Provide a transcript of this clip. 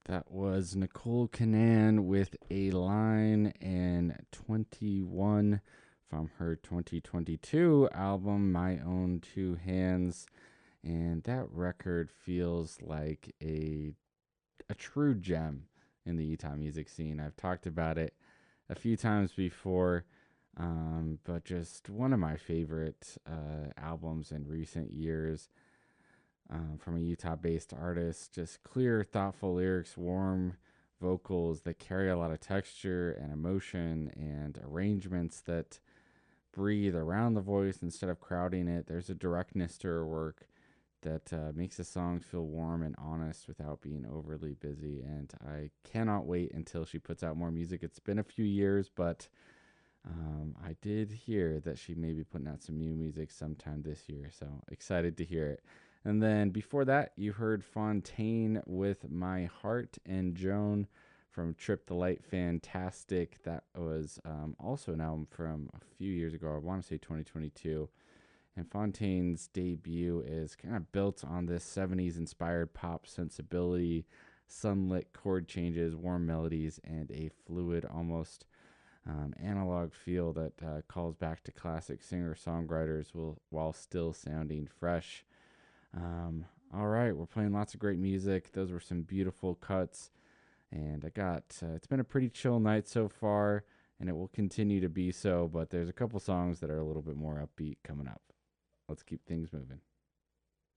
That was Nicole Canan with A Line and 21 from her 2022 album, My Own Two Hands. And that record feels like a true gem in the Utah music scene. I've talked about it a few times before, but just one of my favorite albums in recent years from a Utah based artist. Just clear, thoughtful lyrics, warm vocals that carry a lot of texture and emotion, and arrangements that breathe around the voice instead of crowding it. There's a directness to her work that makes the songs feel warm and honest without being overly busy. And I cannot wait until she puts out more music. It's been a few years, but I did hear that she may be putting out some new music sometime this year. So excited to hear it. And then before that, you heard Fontaine with My Heart, and Joan from Trip the Light. Fantastic. That was also an album from a few years ago. I want to say 2022. And Fontaine's debut is kind of built on this 70s inspired pop sensibility, sunlit chord changes, warm melodies, and a fluid, almost analog feel that calls back to classic singer songwriters while still sounding fresh. Um, all right, we're playing lots of great music. Those were some beautiful cuts. And it's been a pretty chill night so far, and it will continue to be so, but there's a couple songs that are a little bit more upbeat coming up. Let's keep things moving.